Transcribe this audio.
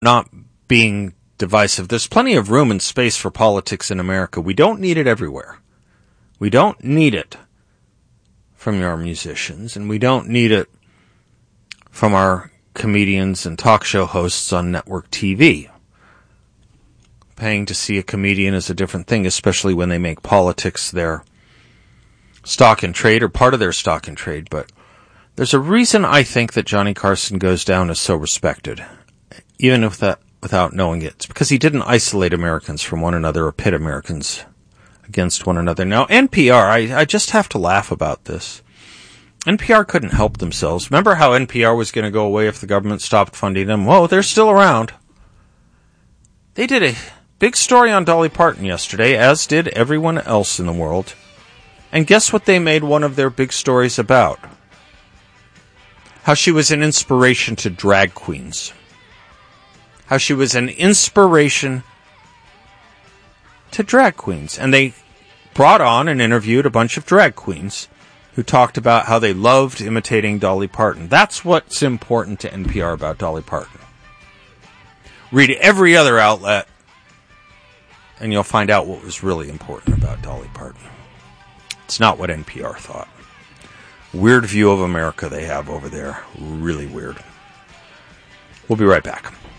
not being divisive. There's plenty of room and space for politics in America. We don't need it everywhere. We don't need it from our musicians, and we don't need it from our comedians and talk show hosts on network TV. Paying to see a comedian is a different thing, especially when they make politics their stock in trade or part of their stock in trade. But there's a reason I think that Johnny Carson goes down as so respected, even without knowing it. It's because he didn't isolate Americans from one another or pit Americans against one another. Now, NPR, I just have to laugh about this. NPR couldn't help themselves. Remember how NPR was going to go away if the government stopped funding them? Whoa, they're still around. They did a big story on Dolly Parton yesterday, as did everyone else in the world. And guess what they made one of their big stories about? How she was an inspiration to drag queens. How she was an inspiration to drag queens. And they brought on and interviewed a bunch of drag queens who talked about how they loved imitating Dolly Parton. That's what's important to NPR about Dolly Parton. Read every other outlet, and you'll find out what was really important about Dolly Parton. It's not what NPR thought. Weird view of America they have over there. Really weird. We'll be right back.